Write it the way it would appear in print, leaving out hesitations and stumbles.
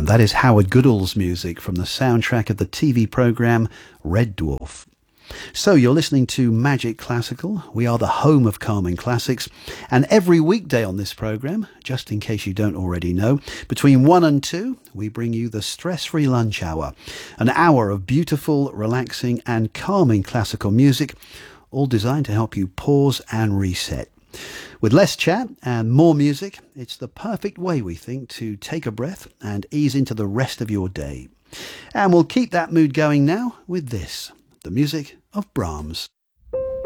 And that is Howard Goodall's music from the soundtrack of the TV programme Red Dwarf. So you're listening to Magic Classical. We are the home of calming classics. And every weekday on this programme, just in case you don't already know, between 1 and 2, we bring you the Stress-Free Lunch Hour. An hour of beautiful, relaxing and calming classical music, all designed to help you pause and reset. With less chat and more music, it's the perfect way, we think, to take a breath and ease into the rest of your day. And we'll keep that mood going now with this, the music of Brahms.